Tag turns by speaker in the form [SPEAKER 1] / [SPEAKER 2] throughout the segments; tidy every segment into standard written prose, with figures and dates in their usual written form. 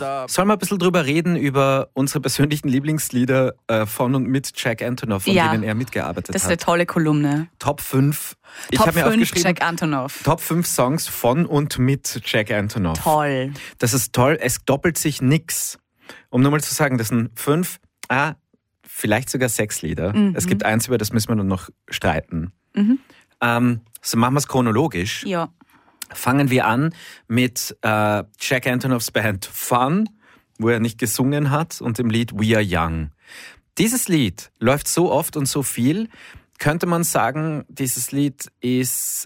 [SPEAKER 1] Sollen wir ein bisschen drüber reden, über unsere persönlichen Lieblingslieder von und mit Jack Antonoff, von denen er mitgearbeitet hat?
[SPEAKER 2] Das ist eine tolle Kolumne.
[SPEAKER 1] Top 5.
[SPEAKER 2] Top 5 Jack Antonoff.
[SPEAKER 1] Top 5 Songs von und mit Jack Antonoff.
[SPEAKER 2] Toll.
[SPEAKER 1] Das ist toll. Es doppelt sich nix. Um nur mal zu sagen, das sind 5, vielleicht sogar 6 Lieder. Mhm. Es gibt eins, über das müssen wir dann noch streiten. Mhm. So machen wir es chronologisch.
[SPEAKER 2] Ja.
[SPEAKER 1] Fangen wir an mit Jack Antonoffs Band Fun, wo er nicht gesungen hat, und dem Lied We Are Young. Dieses Lied läuft so oft und so viel, könnte man sagen, dieses Lied ist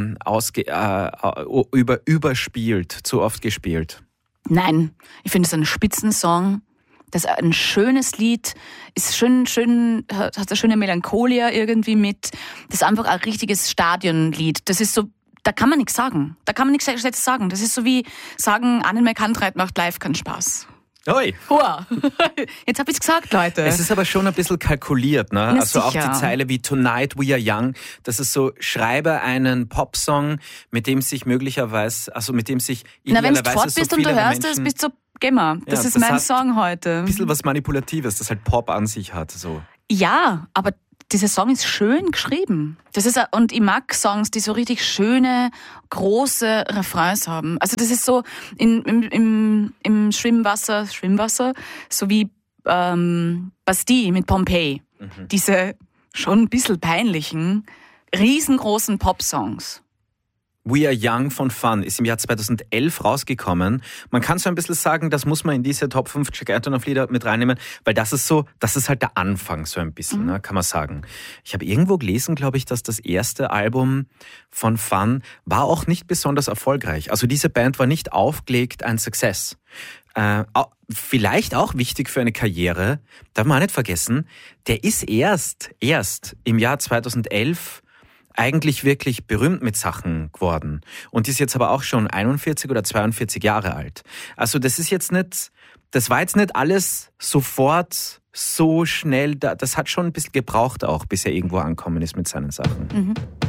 [SPEAKER 1] überspielt, zu oft gespielt.
[SPEAKER 2] Nein, ich finde es ein Spitzensong. Das ist ein schönes Lied, ist schön, hat eine schöne Melancholia irgendwie mit. Das ist einfach ein richtiges Stadionlied. Das ist so, da kann man nichts sagen. Da kann man nichts Schlechtes sagen. Das ist so wie sagen, Annemarie Kantreit macht live keinen Spaß.
[SPEAKER 1] Oi.
[SPEAKER 2] Hua. Jetzt habe ich es gesagt, Leute.
[SPEAKER 1] Es ist aber schon ein bisschen kalkuliert, ne? Also
[SPEAKER 2] sicher.
[SPEAKER 1] auch die Zeile wie Tonight We Are Young, das ist so, schreibe einen Popsong, mit dem sich möglicherweise, also mit dem sich idealerweise
[SPEAKER 2] wenn du fort bist und du hörst es, bist du Gimmer. Das ist mein Song heute.
[SPEAKER 1] Ein bisschen was Manipulatives, das halt Pop an sich hat, so.
[SPEAKER 2] Ja, aber dieser Song ist schön geschrieben. Und ich mag Songs, die so richtig schöne, große Refrains haben. Also das ist so im Schwimmwasser, so wie Bastille mit Pompeii. Mhm. Diese schon ein bisschen peinlichen, riesengroßen Popsongs.
[SPEAKER 1] We Are Young von Fun ist im Jahr 2011 rausgekommen. Man kann so ein bisschen sagen, das muss man in diese Top 5 Jack Antonoff Lieder mit reinnehmen, weil das ist halt der Anfang so ein bisschen, ne, kann man sagen. Ich habe irgendwo gelesen, glaube ich, dass das erste Album von Fun war auch nicht besonders erfolgreich. Also diese Band war nicht aufgelegt ein Success. Vielleicht auch wichtig für eine Karriere, darf man auch nicht vergessen, der ist erst im Jahr 2011 eigentlich wirklich berühmt mit Sachen geworden und ist jetzt aber auch schon 41 oder 42 Jahre alt. Also das war jetzt nicht alles sofort so schnell, das hat schon ein bisschen gebraucht auch, bis er irgendwo angekommen ist mit seinen Sachen. Mhm.